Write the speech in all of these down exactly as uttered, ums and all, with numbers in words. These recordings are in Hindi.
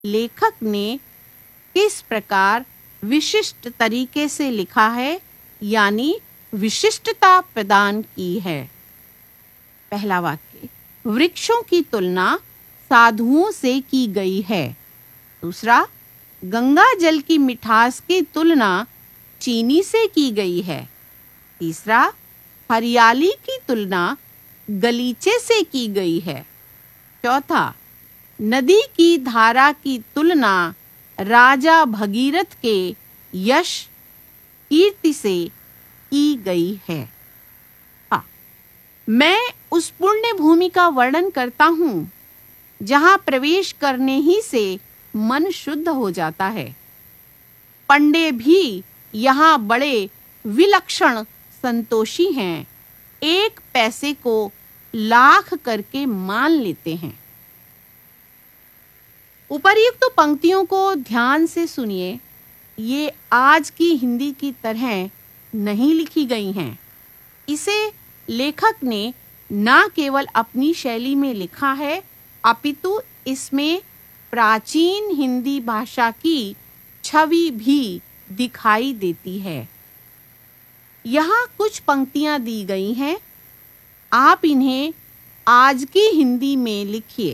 लेखक ने किस प्रकार विशिष्ट तरीके से लिखा है, यानी विशिष्टता प्रदान की है। पहला वाक्य, वृक्षों की तुलना साधुओं से की गई है। दूसरा, गंगा जल की मिठास की तुलना चीनी से की गई है। तीसरा, हरियाली की तुलना गलीचे से की गई है। चौथा, नदी की धारा की तुलना राजा भगीरथ के यश कीर्ति से की गई है। हाँ, मैं उस पुण्य भूमि का वर्णन करता हूँ जहाँ प्रवेश करने ही से मन शुद्ध हो जाता है। पंडे भी यहाँ बड़े विलक्षण संतोषी हैं, एक पैसे को लाख करके मान लेते हैं। उपर्युक्त तो पंक्तियों को ध्यान से सुनिए, ये आज की हिंदी की तरह नहीं लिखी गई हैं। इसे लेखक ने न केवल अपनी शैली में लिखा है, अपितु इसमें प्राचीन हिंदी भाषा की छवि भी दिखाई देती है। यहाँ कुछ पंक्तियां दी गई हैं, आप इन्हें आज की हिंदी में लिखिए।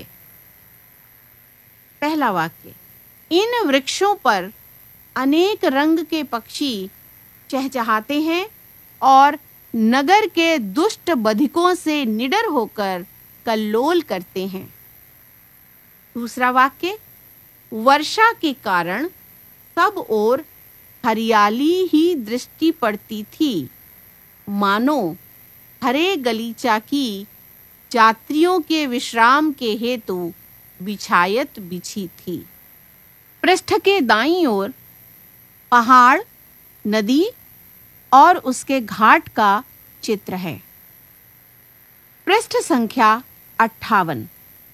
पहला वाक्य, इन वृक्षों पर अनेक रंग के पक्षी चहचहाते हैं और नगर के दुष्ट बधिकों से निडर होकर कल्लोल करते हैं। दूसरा वाक्य, वर्षा के कारण सब ओर हरियाली ही दृष्टि पड़ती थी, मानो हरे गलीचा की यात्रियों के विश्राम के हेतु बिछायत बिछी थी। पृष्ठ के दाईं ओर पहाड़, नदी और उसके घाट का चित्र है। पृष्ठ संख्या अट्ठावन।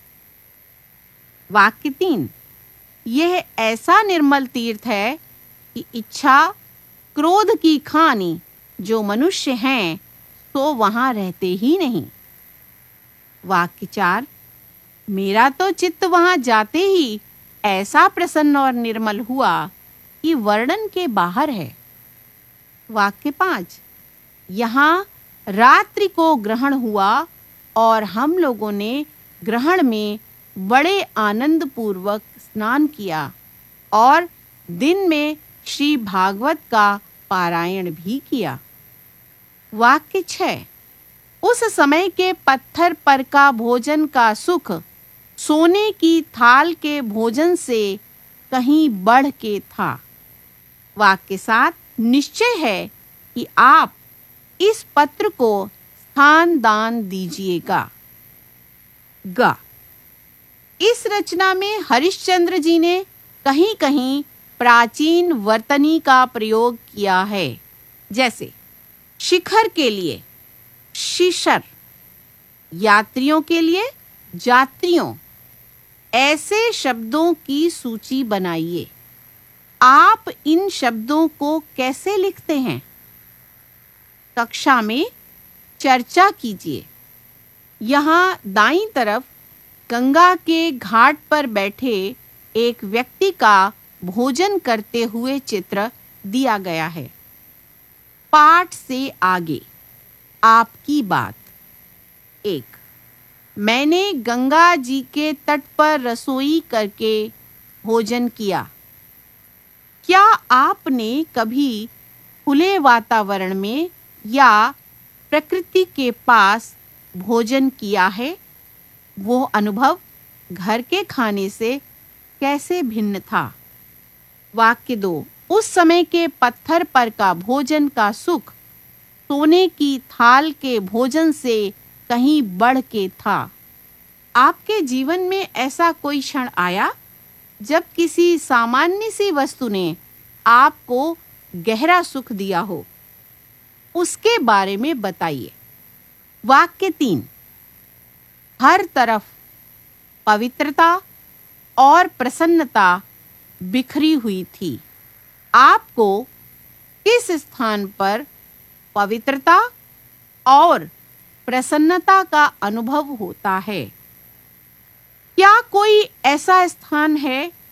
वाक्य तीन, यह ऐसा निर्मल तीर्थ है कि इच्छा क्रोध की खानी जो मनुष्य हैं तो वहां रहते ही नहीं। वाक्य चार, मेरा तो चित्त वहां जाते ही ऐसा प्रसन्न और निर्मल हुआ कि वर्णन के बाहर है। वाक्य पांच, यहाँ रात्रि को ग्रहण हुआ और हम लोगों ने ग्रहण में बड़े आनंद पूर्वक स्नान किया और दिन में श्री भागवत का पारायण भी किया। वाक्य छह, उस समय के पत्थर पर का भोजन का सुख सोने की थाल के भोजन से कहीं बढ़ के था। वाक्य सात, निश्चय है कि आप इस पत्र को स्थान दान दीजिएगा। ग, इस रचना में हरिश्चंद्र जी ने कहीं कहीं प्राचीन वर्तनी का प्रयोग किया है, जैसे शिखर के लिए शिशर, यात्रियों के लिए जात्रियों। ऐसे शब्दों की सूची बनाइए। आप इन शब्दों को कैसे लिखते हैं? कक्षा में चर्चा कीजिए। यहाँ दाईं तरफ गंगा के घाट पर बैठे एक व्यक्ति का भोजन करते हुए चित्र दिया गया है। पाठ से आगे आपकी बात। एक, मैंने गंगा जी के तट पर रसोई करके भोजन किया। क्या आपने कभी खुले वातावरण में या प्रकृति के पास भोजन किया है? वो अनुभव घर के खाने से कैसे भिन्न था? वाक्य दो, उस समय के पत्थर पर का भोजन का सुख सोने की थाल के भोजन से कहीं बढ़ के था। आपके जीवन में ऐसा कोई क्षण आया जब किसी सामान्य सी वस्तु ने आपको गहरा सुख दिया हो? उसके बारे में बताइए। वाक्य तीन, हर तरफ पवित्रता और प्रसन्नता बिखरी हुई थी। आपको किस स्थान पर पवित्रता और प्रसन्नता का अनुभव होता है? क्या कोई ऐसा स्थान है